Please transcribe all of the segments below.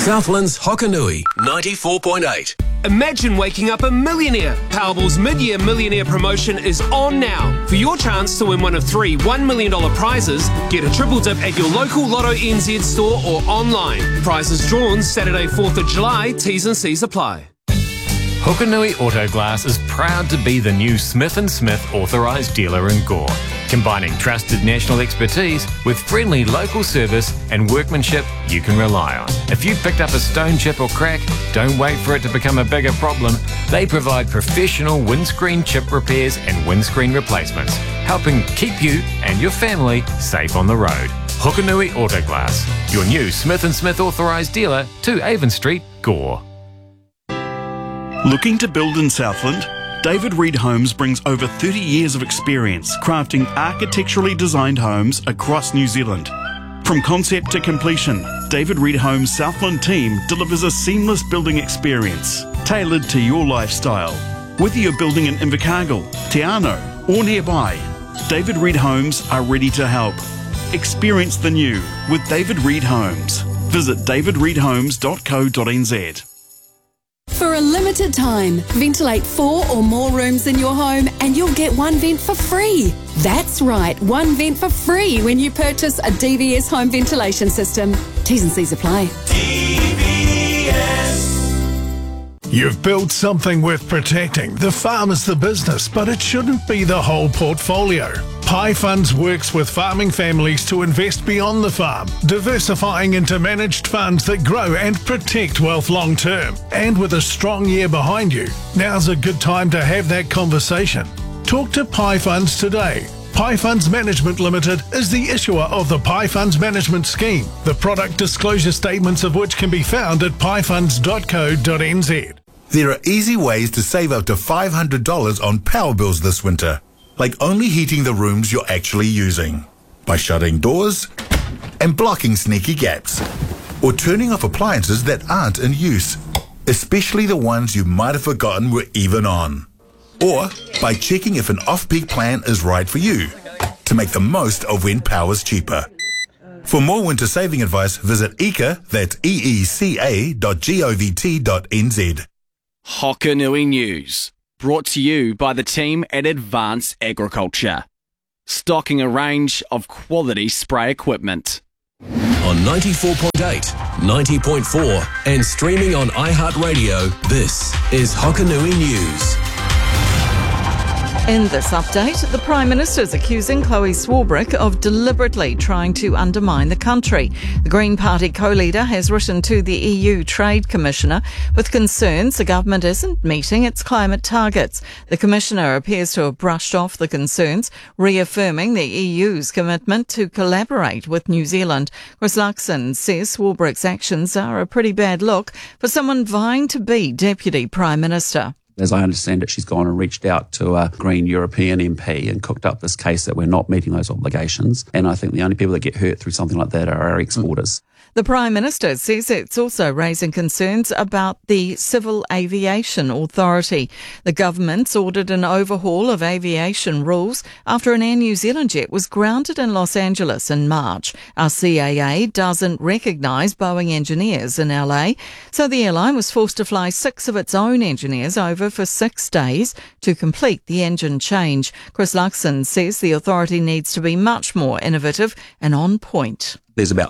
Southland's Hokanui 94.8. Imagine waking up a millionaire. Powerball's mid-year millionaire promotion is on now. For your chance to win one of 3 $1 million prizes, get a triple dip at your local Lotto NZ store or online. Prizes drawn Saturday 4th of July. T's and C's apply. Hokanui Autoglass is proud to be the new Smith & Smith authorised dealer in Gore, combining trusted national expertise with friendly local service and workmanship you can rely on. If you've picked up a stone chip or crack, don't wait for it to become a bigger problem. They provide professional windscreen chip repairs and windscreen replacements, helping keep you and your family safe on the road. Hokanui Autoglass, your new Smith & Smith authorised dealer, 2 Avon Street, Gore. Looking to build in Southland? David Reed Homes brings over 30 years of experience crafting architecturally designed homes across New Zealand. From concept to completion, David Reed Homes' Southland team delivers a seamless building experience tailored to your lifestyle. Whether you're building in Invercargill, Te Anau or nearby, David Reed Homes are ready to help. Experience the new with David Reed Homes. Visit davidreedhomes.co.nz. For a limited time, ventilate 4 or more rooms in your home and you'll get 1 vent for free. That's right, 1 vent for free when you purchase a DVS home ventilation system. T's and C's apply. You've built something worth protecting. The farm is the business, but it shouldn't be the whole portfolio. Pi Funds works with farming families to invest beyond the farm, diversifying into managed funds that grow and protect wealth long term. And with a strong year behind you, now's a good time to have that conversation. Talk to Pi Funds today. Pi Funds Management Limited is the issuer of the Pi Funds Management Scheme, the product disclosure statements of which can be found at pifunds.co.nz. There are easy ways to save up to $500 on power bills this winter, like only heating the rooms you're actually using, by shutting doors and blocking sneaky gaps, or turning off appliances that aren't in use, especially the ones you might have forgotten were even on, or by checking if an off-peak plan is right for you, to make the most of when power's cheaper. For more winter saving advice, visit EECA, that's eeca.govt.nz. Hokanui News, brought to you by the team at Advanced Agriculture, stocking a range of quality spray equipment. On 94.8, 90.4 and streaming on iHeartRadio, this is Hokanui News. In this update, the Prime Minister is accusing Chloe Swarbrick of deliberately trying to undermine the country. The Green Party co-leader has written to the EU Trade Commissioner with concerns the government isn't meeting its climate targets. The Commissioner appears to have brushed off the concerns, reaffirming the EU's commitment to collaborate with New Zealand. Chris Luxon says Swarbrick's actions are a pretty bad look for someone vying to be Deputy Prime Minister. As I understand it, she's gone and reached out to a Green European MP and cooked up this case that we're not meeting those obligations. And I think the only people that get hurt through something like that are our exporters. The Prime Minister says it's also raising concerns about the Civil Aviation Authority. The government's ordered an overhaul of aviation rules after an Air New Zealand jet was grounded in Los Angeles in March. Our CAA doesn't recognise Boeing engineers in LA, so the airline was forced to fly 6 of its own engineers over for 6 days to complete the engine change. Chris Luxon says the authority needs to be much more innovative and on point. There's about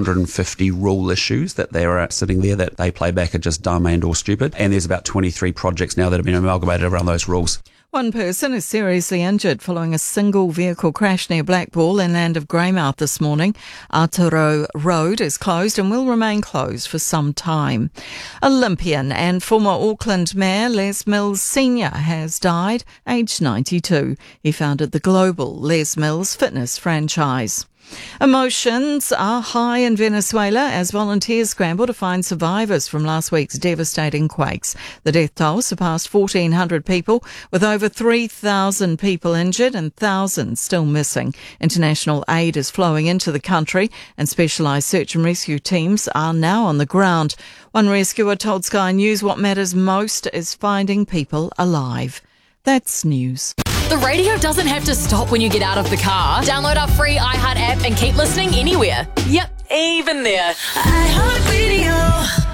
350 rule issues that they are sitting there that they play back are just dumb and or stupid. And there's about 23 projects now that have been amalgamated around those rules. One person is seriously injured following a single vehicle crash near Blackpool inland of Greymouth this morning. Aotearoa Road is closed and will remain closed for some time. Olympian and former Auckland Mayor Les Mills Sr. has died, aged 92. He founded the global Les Mills fitness franchise. Emotions are high in Venezuela as volunteers scramble to find survivors from last week's devastating quakes. The death toll surpassed 1,400 people, with over 3,000 people injured and thousands still missing. International aid is flowing into the country and specialised search and rescue teams are now on the ground. One rescuer told Sky News what matters most is finding people alive. That's news. The radio doesn't have to stop when you get out of the car. Download our free iHeart app and keep listening anywhere. Yep, even there. iHeartRadio.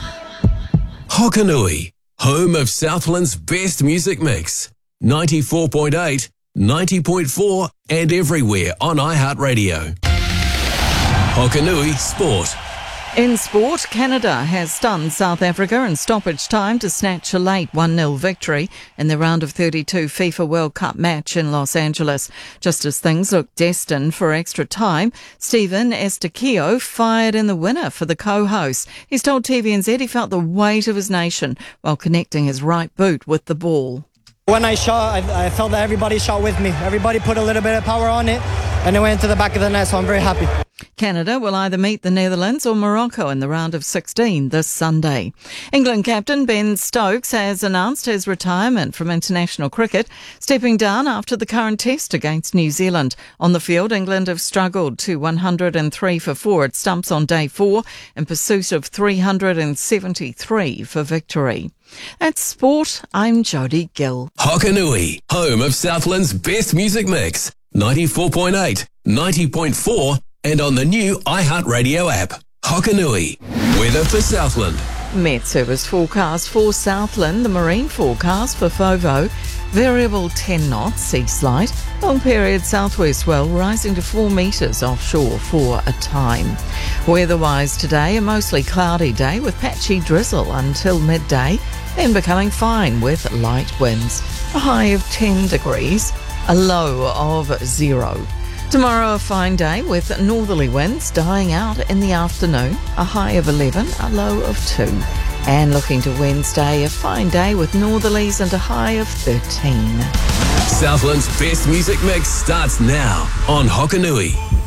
Hokanui, home of Southland's best music mix. 94.8, 90.4 and everywhere on iHeartRadio. Hokanui Sport. In sport, Canada has stunned South Africa in stoppage time to snatch a late 1-0 victory in the round of 32 FIFA World Cup match in Los Angeles. Just as things looked destined for extra time, Stephen Estaquio fired in the winner for the co-hosts. He's told TVNZ he felt the weight of his nation while connecting his right boot with the ball. When I shot, I felt that everybody shot with me. Everybody put a little bit of power on it, and it went into the back of the net, so I'm very happy. Canada will either meet the Netherlands or Morocco in the round of 16 this Sunday. England captain Ben Stokes has announced his retirement from international cricket, stepping down after the current test against New Zealand. On the field, England have struggled to 103 for 4 at stumps on day 4 in pursuit of 373 for victory. That's sport. I'm Jodie Gill. Hokanui, home of Southland's best music mix. 94.8, 90.4 and on the new iHeartRadio app. Hokanui, weather for Southland. Met Service forecast for Southland, the marine forecast for FOVO, variable 10 knots, sea slight, long period southwest swell rising to 4 metres offshore for a time. Weather-wise today, a mostly cloudy day with patchy drizzle until midday, then becoming fine with light winds. A high of 10 degrees, a low of 0. Tomorrow a fine day with northerly winds dying out in the afternoon, a high of 11, a low of 2. And looking to Wednesday, a fine day with northerlies and a high of 13. Southland's best music mix starts now on Hokanui.